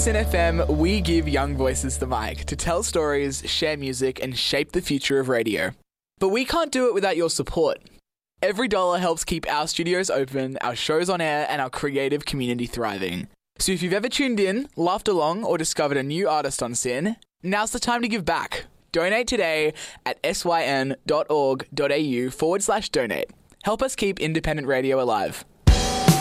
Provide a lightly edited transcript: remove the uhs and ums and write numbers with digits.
SYN FM, we give young voices the mic to tell stories, share music, and shape the future of radio. But we can't do it without your support. Every dollar helps keep our studios open, our shows on air, and our creative community thriving. So if you've ever tuned in, laughed along, or discovered a new artist on SYN, now's the time to give back. Donate today at syn.org.au/donate. Help us keep independent radio alive.